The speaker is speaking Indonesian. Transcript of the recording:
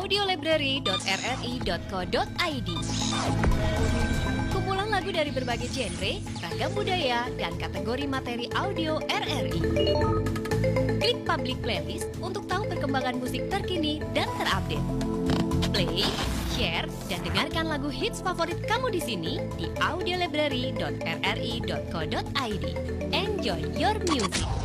audiolibrary.rri.co.id. Kumpulan lagu dari berbagai genre, ragam budaya, dan kategori materi audio RRI. Klik Public Playlist untuk tahu perkembangan musik terkini dan terupdate. Play, share, dan dengarkan lagu hits favorit kamu di sini di audiolibrary.rri.co.id. Enjoy your music.